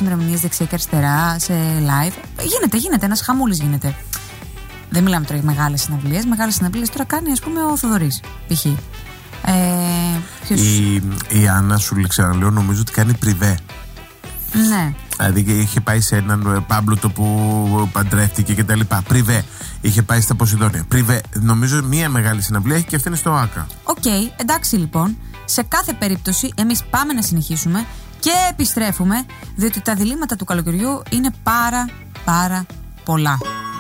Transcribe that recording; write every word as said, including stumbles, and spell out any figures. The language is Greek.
ημερομηνίες δεξιά και αριστερά σε live. Γίνεται, γίνεται, ένας χαμούλης γίνεται. Δεν μιλάμε τώρα για μεγάλες συναυλίες. Μεγάλες συναυλίες τώρα κάνει, ας πούμε, ο Θοδωρής π.χ. Ε, ποιος... η, η Άννα, σου ξαναλέω, νομίζω ότι κάνει πριβέ. Ναι. Δηλαδή είχε πάει σε έναν Πάμπλουτο που παντρεύτηκε και τα λοιπά. Πριβέ. Είχε πάει στα Ποσειδόνια. Πριβέ. Νομίζω μία μεγάλη συναυλία έχει και αυτή είναι στο ΆΚΑ. Οκ, okay, εντάξει λοιπόν. Σε κάθε περίπτωση εμείς πάμε να συνεχίσουμε και επιστρέφουμε, διότι τα διλήμματα του καλοκαιριού είναι πάρα πάρα πολλά.